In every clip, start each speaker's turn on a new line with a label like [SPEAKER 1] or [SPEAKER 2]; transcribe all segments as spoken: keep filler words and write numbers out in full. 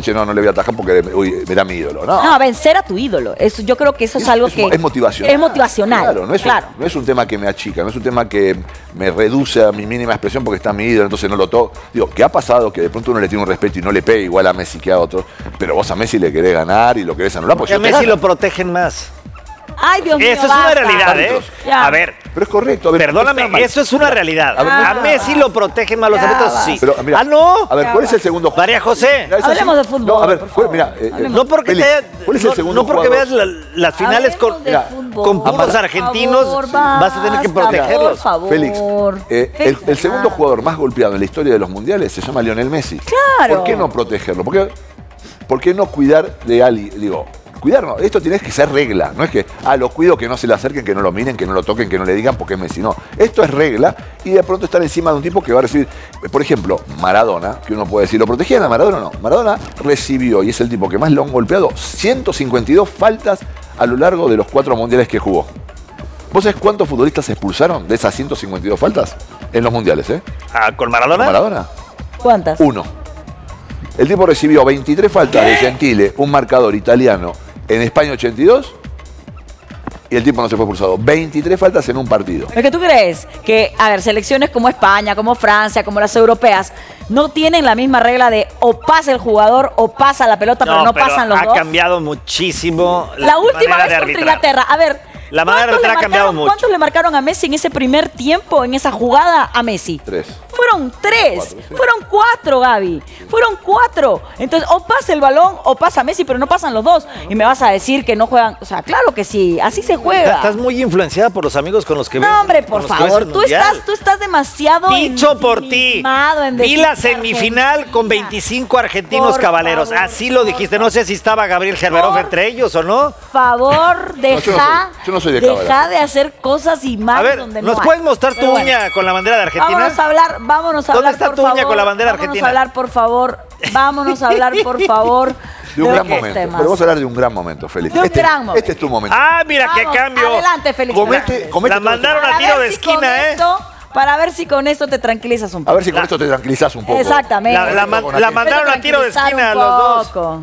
[SPEAKER 1] noche no, no le voy a atajar porque uy, era mi ídolo. No,
[SPEAKER 2] no vencer a tu ídolo. Eso, yo creo que eso es, es algo
[SPEAKER 1] es,
[SPEAKER 2] que...
[SPEAKER 1] Es motivacional.
[SPEAKER 2] Es motivacional,
[SPEAKER 1] claro. No es,
[SPEAKER 2] claro.
[SPEAKER 1] Un, no es un tema que me achica, no es un tema que me reduce a mi mínima expresión porque está mi ídolo, entonces no lo toco. Digo, ¿qué ha pasado? Que de pronto uno le tiene un respeto y no le pega igual a Messi que a otros, pero vos a Messi le querés ganar y lo querés anular.
[SPEAKER 3] Porque a Messi lo protegen más.
[SPEAKER 2] Ay, Dios mío,
[SPEAKER 3] Eso es
[SPEAKER 2] basta.
[SPEAKER 3] una realidad, ¿eh?
[SPEAKER 2] Ya.
[SPEAKER 3] A ver.
[SPEAKER 1] Pero es correcto. A ver,
[SPEAKER 3] perdóname, eso es una realidad. A, ver, a Messi lo protegen más los
[SPEAKER 2] Ya
[SPEAKER 3] árbitros,
[SPEAKER 2] va.
[SPEAKER 3] sí.
[SPEAKER 1] Pero, mira,
[SPEAKER 3] ah, no.
[SPEAKER 1] A ver, ¿cuál es el segundo jugador?
[SPEAKER 3] María José.
[SPEAKER 2] Hablemos de fútbol.
[SPEAKER 1] No, a ver,
[SPEAKER 2] por
[SPEAKER 1] ¿cuál,
[SPEAKER 2] favor.
[SPEAKER 1] mira. Eh, eh,
[SPEAKER 3] no porque,
[SPEAKER 1] Félix,
[SPEAKER 3] te,
[SPEAKER 1] ¿cuál es
[SPEAKER 3] no,
[SPEAKER 1] el segundo
[SPEAKER 3] no porque
[SPEAKER 1] jugador?
[SPEAKER 3] veas la, las finales con,
[SPEAKER 2] mira,
[SPEAKER 3] con puros argentinos,
[SPEAKER 2] favor,
[SPEAKER 3] vas a tener que
[SPEAKER 2] basta,
[SPEAKER 3] protegerlos.
[SPEAKER 2] Por favor.
[SPEAKER 1] Félix, eh, el, el segundo jugador más golpeado en la historia de los mundiales se llama Lionel Messi.
[SPEAKER 2] Claro.
[SPEAKER 1] ¿Por qué no protegerlo? ¿Por qué, por qué no cuidar de Ali? Digo, cuidar no, esto tiene que ser regla. No es que, ah, lo cuido, que no se le acerquen, que no lo miren, que no lo toquen, que no le digan porque es Messi. No, esto es regla y de pronto estar encima de un tipo que va a recibir, por ejemplo, Maradona, que uno puede decir, ¿lo protegían a Maradona o no? Maradona recibió, y es el tipo que más lo han golpeado, ciento cincuenta y dos faltas a lo largo de los cuatro mundiales que jugó. ¿Vos sabés cuántos futbolistas se expulsaron de esas ciento cincuenta y dos faltas en los mundiales, eh?
[SPEAKER 3] Ah, ¿con Maradona?
[SPEAKER 1] ¿Con Maradona?
[SPEAKER 2] ¿Cuántas?
[SPEAKER 1] Uno. El tipo recibió veintitrés faltas de Gentile, un marcador italiano, en España ochenta y dos, y el tipo no se fue expulsado. veintitrés faltas en un partido.
[SPEAKER 2] ¿Es que tú crees que, a ver, selecciones como España, como Francia, como las europeas, no tienen la misma regla de o pasa el jugador o pasa la pelota, no, pero no
[SPEAKER 3] pero
[SPEAKER 2] pasan los
[SPEAKER 3] ha
[SPEAKER 2] dos?
[SPEAKER 3] Ha cambiado muchísimo
[SPEAKER 2] la,
[SPEAKER 3] la
[SPEAKER 2] última
[SPEAKER 3] manera
[SPEAKER 2] vez
[SPEAKER 3] de
[SPEAKER 2] contra
[SPEAKER 3] arbitrar.
[SPEAKER 2] Inglaterra. A ver,
[SPEAKER 3] La manera de arbitrar ha cambiado mucho.
[SPEAKER 2] ¿Cuántos le marcaron a Messi en ese primer tiempo, en esa jugada a Messi?
[SPEAKER 1] Tres.
[SPEAKER 2] Fueron tres.
[SPEAKER 1] Cuatro, sí.
[SPEAKER 2] Fueron cuatro, Gaby. Fueron cuatro. Entonces, o pasa el balón o pasa Messi, pero no pasan los dos. Y me vas a decir que no juegan. O sea, claro que sí. Así se juega.
[SPEAKER 3] Estás muy influenciada por los amigos con los que ves.
[SPEAKER 2] No, hombre, por favor. Tú estás, tú estás demasiado
[SPEAKER 3] Dicho por ti.
[SPEAKER 2] en
[SPEAKER 3] Vi la
[SPEAKER 2] decir
[SPEAKER 3] semifinal
[SPEAKER 2] Argentina.
[SPEAKER 3] con veinticinco argentinos
[SPEAKER 2] Por
[SPEAKER 3] caballeros.
[SPEAKER 2] favor,
[SPEAKER 3] Así lo dijiste. No sé si estaba Gabriel Gerberov
[SPEAKER 2] Por
[SPEAKER 3] entre ellos o no.
[SPEAKER 2] Favor, deja,
[SPEAKER 1] yo no soy- yo no soy de
[SPEAKER 2] deja
[SPEAKER 1] cábalas.
[SPEAKER 2] de hacer cosas y más
[SPEAKER 3] A ver,
[SPEAKER 2] donde
[SPEAKER 3] ¿nos
[SPEAKER 2] no
[SPEAKER 3] puedes
[SPEAKER 2] hay.
[SPEAKER 3] mostrar tu
[SPEAKER 2] Pero bueno.
[SPEAKER 3] uña con la bandera de Argentina?
[SPEAKER 2] Vámonos a hablar, vámonos a
[SPEAKER 3] ¿Dónde
[SPEAKER 2] hablar,
[SPEAKER 3] está
[SPEAKER 2] por
[SPEAKER 3] tu uña
[SPEAKER 2] favor.
[SPEAKER 3] con la bandera
[SPEAKER 2] Vámonos
[SPEAKER 3] argentina?
[SPEAKER 2] a hablar, por favor. Vámonos a hablar, por favor.
[SPEAKER 1] De un
[SPEAKER 2] de
[SPEAKER 1] gran
[SPEAKER 2] otros
[SPEAKER 1] momento.
[SPEAKER 2] temas.
[SPEAKER 1] Pero vos hablar de un gran momento, Félix.
[SPEAKER 2] De un
[SPEAKER 1] este,
[SPEAKER 2] gran momento.
[SPEAKER 1] este es tu momento.
[SPEAKER 3] Ah, mira
[SPEAKER 2] Vamos,
[SPEAKER 3] qué cambio.
[SPEAKER 2] Adelante, Félix.
[SPEAKER 1] Comete-
[SPEAKER 2] Fernández.
[SPEAKER 1] comete
[SPEAKER 3] La
[SPEAKER 1] todo
[SPEAKER 3] mandaron
[SPEAKER 1] esto.
[SPEAKER 3] a tiro
[SPEAKER 2] Para
[SPEAKER 3] de
[SPEAKER 2] ver si con
[SPEAKER 3] esquina, ¿eh?
[SPEAKER 2] esto- Para ver si con esto te tranquilizas un poco.
[SPEAKER 1] A ver si con esto te tranquilizás un poco.
[SPEAKER 2] Exactamente.
[SPEAKER 3] La, la man- la mandaron a tiro de
[SPEAKER 2] Tranquilizar
[SPEAKER 3] esquina a
[SPEAKER 2] un
[SPEAKER 3] los dos.
[SPEAKER 2] poco.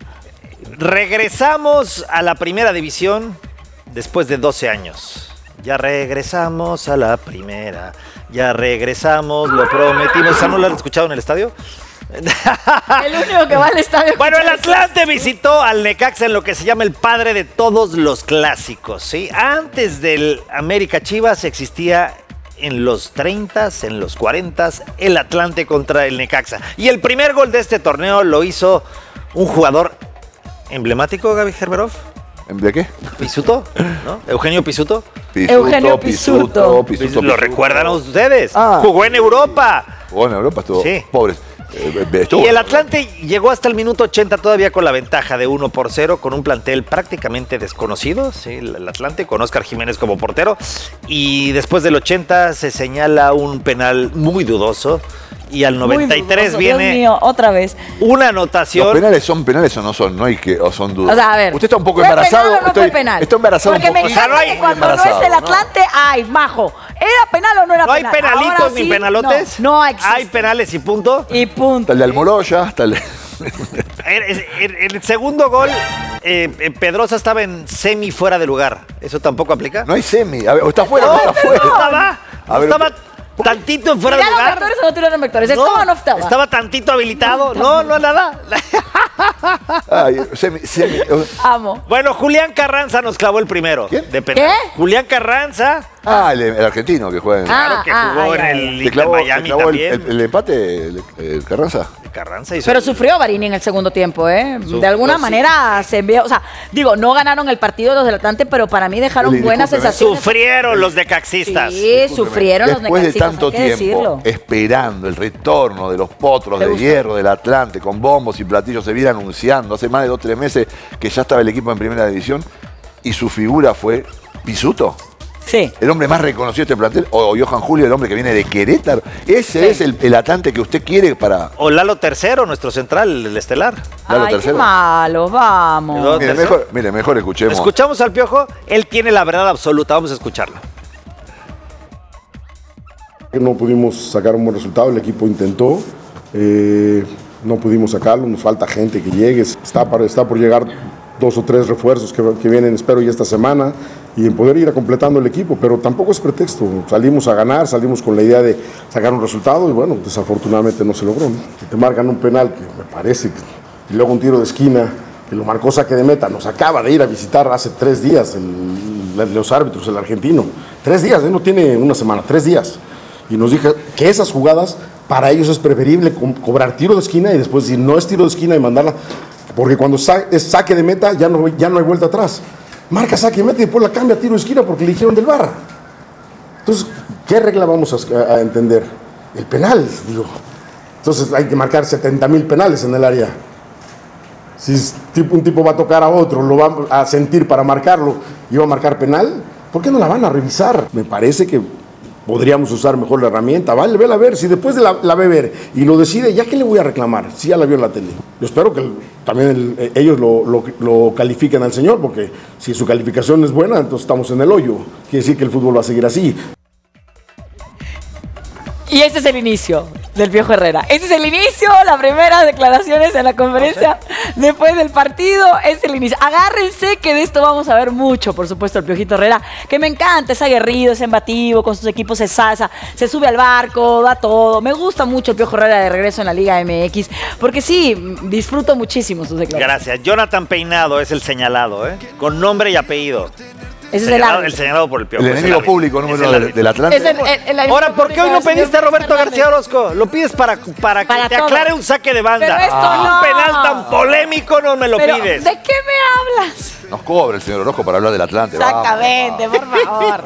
[SPEAKER 3] Regresamos a la primera división después de doce años. Ya regresamos a la primera. Ya regresamos, lo prometimos. ¿Esa no lo han escuchado en el estadio?
[SPEAKER 2] El único que va al estadio.
[SPEAKER 3] Bueno, el Atlante visitó al Necaxa en lo que se llama el padre de todos los clásicos, ¿sí? Antes del América Chivas existía en los treinta, en los cuarenta, el Atlante contra el Necaxa. Y el primer gol de este torneo lo hizo un jugador emblemático, Gaby Gerberov.
[SPEAKER 1] ¿De qué?
[SPEAKER 3] Pisuto, ¿no? Eugenio Pisuto.
[SPEAKER 1] Pisuto,
[SPEAKER 2] Eugenio Pisuto.
[SPEAKER 1] Pisuto,
[SPEAKER 3] ¿Lo
[SPEAKER 1] Pisuto.
[SPEAKER 3] recuerdan ustedes?
[SPEAKER 1] Ah.
[SPEAKER 3] Jugó en Europa.
[SPEAKER 1] Jugó en Europa, estuvo
[SPEAKER 3] Sí.
[SPEAKER 1] pobres. Eh, estuvo-
[SPEAKER 3] Y el Atlante llegó hasta el minuto ochenta todavía con la ventaja de uno por cero, con un plantel prácticamente desconocido, ¿sí? El Atlante con Óscar Jiménez como portero. Y después del ochenta se señala un penal muy dudoso. Y al noventa y tres
[SPEAKER 2] Muy dudoso,
[SPEAKER 3] viene
[SPEAKER 2] Dios mío, otra vez.
[SPEAKER 3] una
[SPEAKER 1] ¿Los
[SPEAKER 3] anotación.
[SPEAKER 1] penales son penales o no son? No hay que, o son dudas.
[SPEAKER 2] O sea, a ver.
[SPEAKER 1] Usted está un poco
[SPEAKER 2] ¿fue
[SPEAKER 1] embarazado.
[SPEAKER 2] penal o no
[SPEAKER 1] estoy,
[SPEAKER 2] fue penal?
[SPEAKER 1] Está embarazado
[SPEAKER 2] Porque
[SPEAKER 1] un poco.
[SPEAKER 2] me
[SPEAKER 3] O sea,
[SPEAKER 2] encanta
[SPEAKER 3] no hay-
[SPEAKER 2] que cuando no es
[SPEAKER 1] embarazado,
[SPEAKER 2] el Atlante, ay, majo. ¿Era penal o no era
[SPEAKER 3] ¿No hay
[SPEAKER 2] penal?
[SPEAKER 3] penalitos
[SPEAKER 2] Ahora
[SPEAKER 3] ni
[SPEAKER 2] sí,
[SPEAKER 3] penalotes?
[SPEAKER 2] No, no existe.
[SPEAKER 3] Hay penales y punto.
[SPEAKER 2] Y punto.
[SPEAKER 1] Hasta el de Almoloya, hasta el...
[SPEAKER 3] En en- en el segundo gol, eh, eh, Pedrosa estaba en semi fuera de lugar. ¿Eso tampoco aplica?
[SPEAKER 1] No hay semi. A ver, o está fuera o
[SPEAKER 3] No,
[SPEAKER 1] está
[SPEAKER 3] no
[SPEAKER 1] fuera.
[SPEAKER 3] estaba.
[SPEAKER 1] A ver,
[SPEAKER 3] estaba tantito en fuera de
[SPEAKER 2] ¿Tiraron
[SPEAKER 3] lugar.
[SPEAKER 2] vectores o no tiraron vectores? ¿Estaba o no estaba?
[SPEAKER 3] Estaba tantito habilitado. No, no, nada.
[SPEAKER 1] Ay, semi, semi.
[SPEAKER 2] Amo.
[SPEAKER 3] Bueno, Julián Carranza nos clavó el primero.
[SPEAKER 1] ¿Quién?
[SPEAKER 3] De penal.
[SPEAKER 2] ¿Qué?
[SPEAKER 3] Julián Carranza,
[SPEAKER 1] Ah, el, el argentino que juega en...
[SPEAKER 3] claro
[SPEAKER 2] Ah,
[SPEAKER 3] que
[SPEAKER 2] ah,
[SPEAKER 3] jugó
[SPEAKER 2] ay,
[SPEAKER 3] en
[SPEAKER 2] ay,
[SPEAKER 3] el
[SPEAKER 1] ¿Le
[SPEAKER 3] Inter
[SPEAKER 1] clavó, le
[SPEAKER 3] Miami
[SPEAKER 1] clavó el,
[SPEAKER 3] también.
[SPEAKER 1] el- el empate, el, el Carranza?
[SPEAKER 3] Carranza hizo-
[SPEAKER 2] Pero sufrió Barini en el segundo tiempo, ¿eh?
[SPEAKER 3] Sufrió,
[SPEAKER 2] De alguna
[SPEAKER 3] sí.
[SPEAKER 2] manera se envió. O sea, digo, no ganaron el partido los del Atlante, pero para mí dejaron
[SPEAKER 1] Eli,
[SPEAKER 2] buenas
[SPEAKER 1] discúlpeme.
[SPEAKER 2] sensaciones.
[SPEAKER 3] Sufrieron los de caxistas.
[SPEAKER 2] Sí, sufrieron los
[SPEAKER 1] Después de
[SPEAKER 2] necaxistas,
[SPEAKER 1] tanto
[SPEAKER 2] hay que
[SPEAKER 1] tiempo
[SPEAKER 2] decirlo.
[SPEAKER 1] esperando el retorno de los potros
[SPEAKER 2] ¿Te
[SPEAKER 1] de
[SPEAKER 2] gusta?
[SPEAKER 1] hierro del Atlante con bombos y platillos, se viene anunciando hace más de dos o tres meses que ya estaba el equipo en primera división y su figura fue Pisuto.
[SPEAKER 2] Sí.
[SPEAKER 1] El hombre más reconocido de este plantel, o Johan Julio, el hombre que viene de Querétaro. Ese
[SPEAKER 2] Sí.
[SPEAKER 1] es el, el Atlante que usted quiere para...
[SPEAKER 3] O Lalo Tercero, nuestro central, el estelar.
[SPEAKER 1] Lalo
[SPEAKER 2] Ay, qué
[SPEAKER 1] Tercero.
[SPEAKER 2] malos, vamos.
[SPEAKER 3] Quedó-
[SPEAKER 1] Mire,
[SPEAKER 3] ¿Tercero?
[SPEAKER 1] mejor, mire, mejor escuchemos.
[SPEAKER 3] Escuchamos al Piojo, él tiene la verdad absoluta, vamos a escucharlo.
[SPEAKER 4] No pudimos sacar un buen resultado, el equipo intentó. Eh, no pudimos sacarlo, nos falta gente que llegue, está, para, está por llegar dos o tres refuerzos que, que vienen, espero, ya esta semana, y en poder ir a completando el equipo, pero tampoco es pretexto, salimos a ganar, salimos con la idea de sacar un resultado y bueno, desafortunadamente no se logró, ¿no? Te marcan un penal que me parece, que, y luego un tiro de esquina, que lo marcó saque de meta, nos acaba de ir a visitar hace tres días el, los árbitros, el argentino, tres días, ¿eh? No tiene una semana, tres días, y nos dijo que esas jugadas, para ellos es preferible co- cobrar tiro de esquina y después si no es tiro de esquina y mandarla, porque cuando sa- es saque de meta ya no, ya no hay vuelta atrás. Marca saque de meta y después la cambia a tiro de esquina porque le dijeron del V A R. Entonces, ¿qué regla vamos a, a entender? El penal, digo. Entonces hay que marcar setenta mil penales en el área. Si un tipo va a tocar a otro, lo va a sentir para marcarlo y va a marcar penal, ¿por qué no la van a revisar? Me parece que podríamos usar mejor la herramienta. Vale, vela a ver. Si después de la, la ve ver y lo decide, ¿ya qué le voy a reclamar? Si ya la vio en la tele. Yo espero que el, también el, ellos lo, lo, lo califiquen al señor, porque si su calificación es buena, entonces estamos en el hoyo. Quiere decir que el fútbol va a seguir así.
[SPEAKER 2] Y este es el inicio del Piojo Herrera. Este es el inicio, las primeras declaraciones en la conferencia después del partido. Es el inicio. Agárrense que de esto vamos a ver mucho, por supuesto, el Piojito Herrera, que me encanta, es aguerrido, es embativo, con sus equipos se salsa, se sube al barco, da todo. Me gusta mucho el Piojo Herrera de regreso en la Liga M X, porque sí, disfruto muchísimo sus declaraciones.
[SPEAKER 3] Gracias. Jonathan Peinado es el señalado, ¿eh? Con nombre y apellido.
[SPEAKER 2] Ese
[SPEAKER 3] señalado,
[SPEAKER 2] es el árbitro.
[SPEAKER 3] El señalado por el Piojo.
[SPEAKER 1] El enemigo público número del, del Atlante.
[SPEAKER 2] Es el, el, el
[SPEAKER 3] Ahora, ¿por qué hoy no pediste a Roberto García Orozco? Lo pides para, para que
[SPEAKER 2] Para
[SPEAKER 3] te
[SPEAKER 2] todo.
[SPEAKER 3] aclare un saque de banda.
[SPEAKER 2] Pero esto
[SPEAKER 3] Ah.
[SPEAKER 2] no.
[SPEAKER 3] Un penal tan polémico no me lo
[SPEAKER 2] Pero,
[SPEAKER 3] pides.
[SPEAKER 2] ¿de qué me hablas?
[SPEAKER 1] Nos cobra el señor Orozco para hablar del Atlante.
[SPEAKER 2] Exactamente, por favor.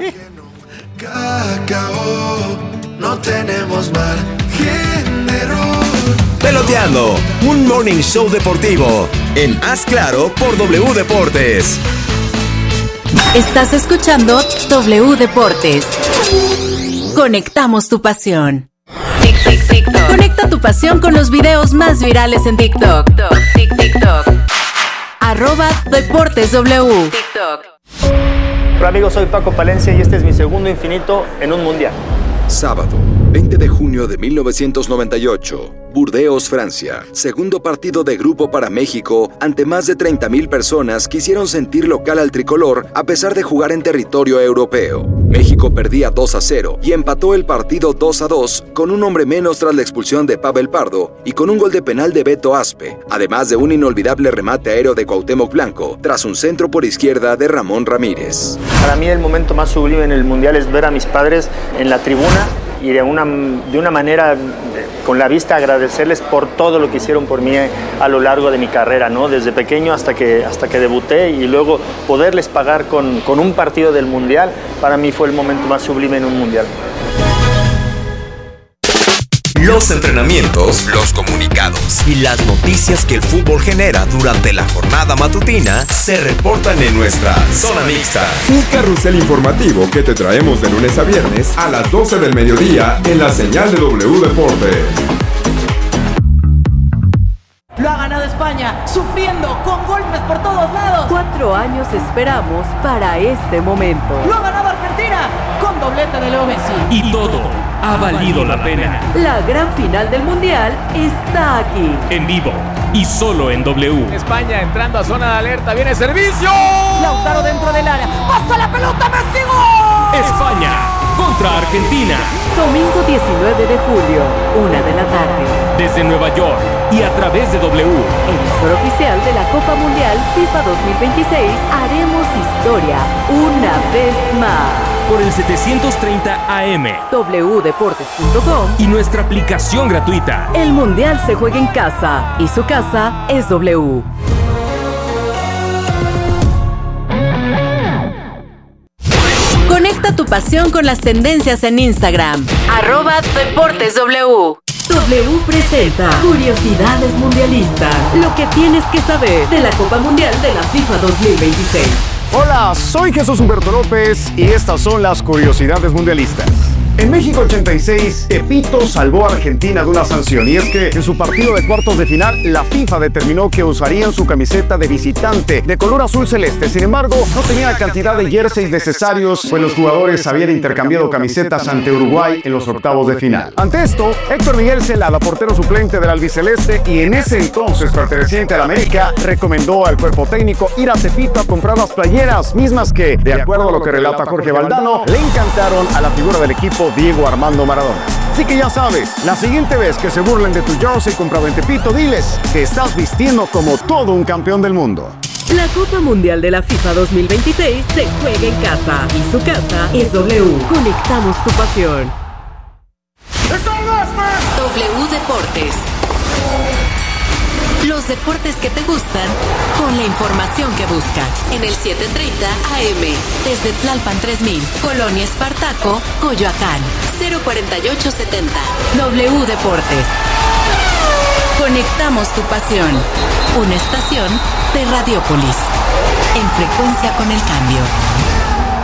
[SPEAKER 5] Cacao, no tenemos margen de error.
[SPEAKER 6] Peloteando, un morning show deportivo en Haz Claro por W Deportes.
[SPEAKER 7] Estás escuchando W Deportes. Conectamos tu pasión. Tic, tic, TikTok. Conecta tu pasión con los videos más virales en TikTok. Tic, TikTok. Arroba Deportes W. TikTok.
[SPEAKER 8] Hola amigos, soy Paco Palencia y este es mi segundo infinito en un mundial.
[SPEAKER 9] Sábado, veinte de junio de mil novecientos noventa y ocho, Burdeos, Francia. Segundo partido de grupo para México ante más de treinta mil personas que hicieron sentir local al tricolor a pesar de jugar en territorio europeo. México perdía dos a cero y empató el partido dos a dos con un hombre menos tras la expulsión de Pavel Pardo y con un gol de penal de Beto Aspe, además de un inolvidable remate aéreo de Cuauhtémoc Blanco tras un centro por izquierda de Ramón Ramírez.
[SPEAKER 8] Para mí el momento más sublime en el mundial es ver a mis padres en la tribuna y de una, de una manera, con la vista, agradecerles por todo lo que hicieron por mí a lo largo de mi carrera, ¿no? Desde pequeño hasta que, hasta que debuté, y luego poderles pagar con, con un partido del mundial, para mí fue el momento más sublime en un mundial.
[SPEAKER 6] Los entrenamientos, los comunicados y las noticias que el fútbol genera durante la jornada matutina se reportan en nuestra Zona Mixta.
[SPEAKER 10] Un carrusel informativo que te traemos de lunes a viernes a las doce del mediodía en la señal de W Deportes.
[SPEAKER 11] Lo ha ganado España, sufriendo, con golpes por todos lados.
[SPEAKER 7] Cuatro años esperamos para este momento.
[SPEAKER 11] Lo ha ganado Argentina, con doblete de Leo Messi.
[SPEAKER 12] Y todo ha valido la pena.
[SPEAKER 7] La gran final del Mundial está aquí.
[SPEAKER 12] En vivo y solo en W.
[SPEAKER 13] España entrando a zona de alerta, viene servicio.
[SPEAKER 11] Lautaro dentro del área, pasa la pelota, Messi, ¡gol!
[SPEAKER 12] España contra Argentina.
[SPEAKER 7] Domingo diecinueve de julio, una de la tarde.
[SPEAKER 12] Desde Nueva York y a través de W.
[SPEAKER 7] Emisor oficial de la Copa Mundial FIFA dos mil veintiséis, haremos historia una vez más.
[SPEAKER 12] Por el setecientos treinta A M.
[SPEAKER 7] W Deportes punto com.
[SPEAKER 12] Y nuestra aplicación gratuita.
[SPEAKER 7] El Mundial se juega en casa y su casa es W. Conecta tu pasión con las tendencias en Instagram. Arroba Deportes W. W presenta Curiosidades Mundialistas. Lo que tienes que saber de la Copa Mundial de la FIFA dos mil veintiséis.
[SPEAKER 14] Hola, soy Jesús Humberto López y estas son las Curiosidades Mundialistas. En México ochenta y seis, Tepito salvó a Argentina de una sanción, y es que en su partido de cuartos de final, la FIFA determinó que usarían su camiseta de visitante de color azul celeste. Sin embargo, no tenía la cantidad de jerseys necesarios, pues los jugadores habían intercambiado camisetas ante Uruguay en los octavos de final. Ante esto, Héctor Miguel Celada, portero suplente del albiceleste y en ese entonces perteneciente al América, recomendó al cuerpo técnico ir a Tepito a comprar las playeras, mismas que, de acuerdo a lo que relata Jorge Valdano, le encantaron a la figura del equipo Diego Armando Maradona. Así que ya sabes, la siguiente vez que se burlen de tu jersey comprado en Tepito, diles que estás vistiendo como todo un campeón del mundo.
[SPEAKER 15] La Copa Mundial de la FIFA dos mil veintiséis se juega en casa y su casa es W. Conectamos tu pasión.
[SPEAKER 7] W Deportes. Los deportes que te gustan con la información que buscas. En el siete treinta A M. Desde Tlalpan tres mil. Colonia Espartaco, Coyoacán. cero cuarenta y ocho setenta. W Deportes. Conectamos tu pasión. Una estación de Radiopolis. En frecuencia con el cambio.